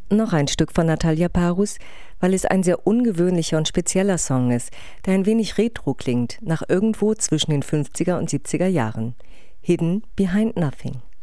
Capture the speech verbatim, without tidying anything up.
Noch ein Stück von Natalia Parus, weil es ein sehr ungewöhnlicher und spezieller Song ist, der ein wenig retro klingt, nach irgendwo zwischen den fünfziger und siebziger Jahren. Hidden Behind Nothing.